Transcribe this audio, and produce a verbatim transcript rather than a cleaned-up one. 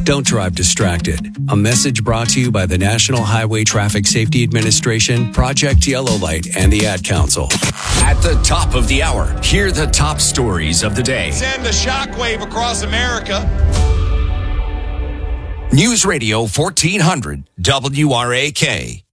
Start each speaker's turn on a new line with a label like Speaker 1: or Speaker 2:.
Speaker 1: Don't drive distracted. A message brought to you by the National Highway Traffic Safety Administration, Project Yellow Light, and the Ad Council.
Speaker 2: At the top of the hour, hear the top stories of the day.
Speaker 3: Send a shockwave across America.
Speaker 2: News Radio fourteen hundred W R A K.